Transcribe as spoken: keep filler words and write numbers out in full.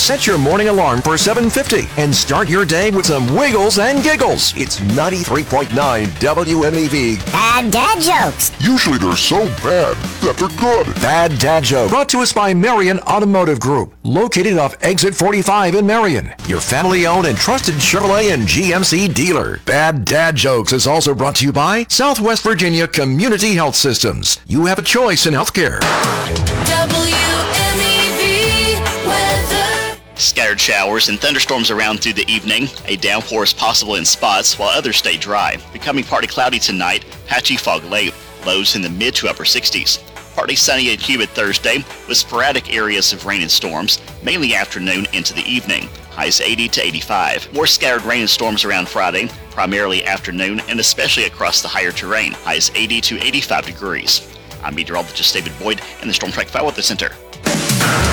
Set your morning alarm for seven fifty and start your day with some wiggles and giggles. It's ninety-three point nine W M E V. Bad dad jokes. Usually they're so bad that they're good. Bad Dad Joke. Brought to us by Marion Automotive Group. Located off Exit forty-five in Marion. Your family-owned and trusted Chevrolet and G M C dealer. Bad Dad Jokes is also brought to you by Southwest Virginia Community Health Systems. You have a choice in healthcare. W M E V weather. Scattered showers and thunderstorms around through the evening. A downpour is possible in spots while others stay dry. Becoming partly cloudy tonight. Patchy fog late. Lows in the mid to upper sixties. Partly sunny and humid Thursday with sporadic areas of rain and storms, mainly afternoon into the evening. Highs eighty to eighty-five. More scattered rain and storms around Friday, primarily afternoon and especially across the higher terrain. Highs eighty to eighty-five degrees. I'm meteorologist David Boyd in the Storm Track Fire Weather Center.